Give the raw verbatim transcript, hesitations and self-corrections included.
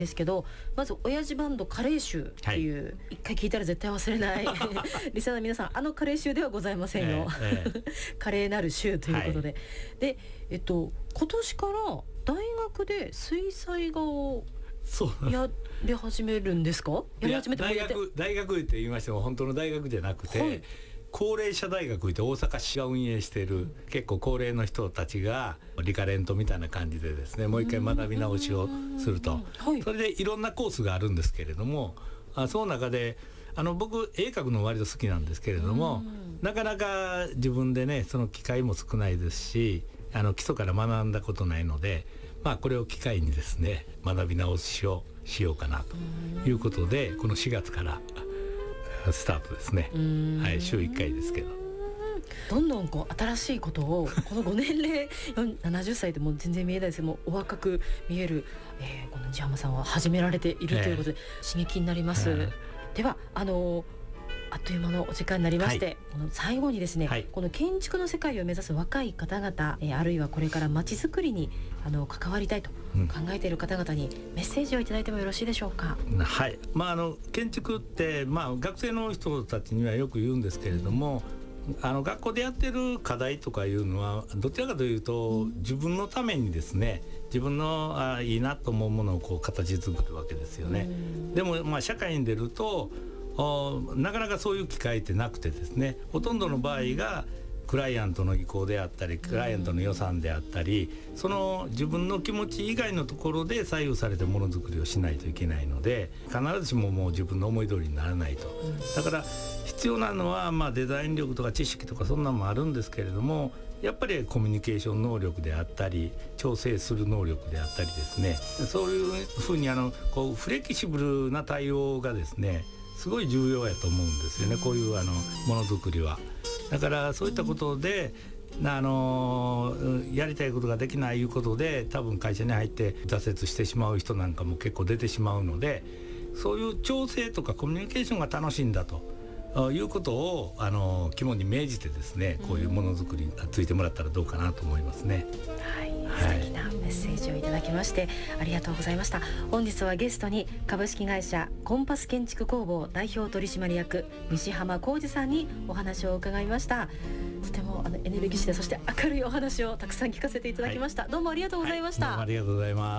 ですけど、まず親父バンドカレー臭っていう、はい、一回聞いたら絶対忘れないリスナーの皆さん、あのカレー臭ではございませんよ、えーえー、カレーなる臭ということで、はい、で、えっと、今年から大学で水彩画をやり始めるんですか？やり始めて大学、大学って言いましても本当の大学じゃなくて、はい、高齢者大学って大阪市が運営している、うん、結構高齢の人たちがリカレントみたいな感じでですね、もう一回学び直しをすると、はい、それでいろんなコースがあるんですけれども、あその中であの僕絵描くの割と好きなんですけれども、なかなか自分でねその機会も少ないですし、あの基礎から学んだことないので、まあ、これを機会にですね学び直しをしようかなということで、このしがつからスタートですね。はい、週いっかいですけど、 どんどんこう新しいことをこのご年齢ななじゅっさいでも全然見えないですけども、お若く見える、えー、この西浜さんは始められているということで、えー、刺激になります、えー、ではあのーあっという間のお時間になりまして、はい、この最後にですね、はい、この建築の世界を目指す若い方々、えー、あるいはこれから街づくりにあの関わりたいと考えている方々にメッセージをいただいてもよろしいでしょうか？ はい、まあ、あの建築って、まあ、学生の人たちにはよく言うんですけれども、うん、あの学校でやってる課題とかいうのはどちらかというと、うん、自分のためにですね、自分のあいいなと思うものをこう形作るわけですよね、うん、でも、まあ、社会に出るとなかなかそういう機会ってなくてですね、ほとんどの場合がクライアントの意向であったり、クライアントの予算であったり、その自分の気持ち以外のところで左右されてものづくりをしないといけないので、必ずしももう自分の思い通りにならないと。だから必要なのは、まあ、デザイン力とか知識とかそんなのもあるんですけれども、やっぱりコミュニケーション能力であったり、調整する能力であったりですね、そういうふうにあのこうフレキシブルな対応がですねすごい重要やと思うんですよね、こういうあのものづくりは。だからそういったことで、あのやりたいことができないいうことで多分会社に入って挫折してしまう人なんかも結構出てしまうので、そういう調整とかコミュニケーションが楽しいんだということをあの肝に銘じてですね、こういうものづくりについてもらったらどうかなと思いますね。 はい、はい、素敵なメッセージをいただきましてありがとうございました。本日はゲストに株式会社コンパス建築工房代表取締役西浜浩二さんにお話を伺いました。とてもあのエネルギッシュで、そして明るいお話をたくさん聞かせていただきました、はい、どうもありがとうございました、 はい、どうもありがとうございます。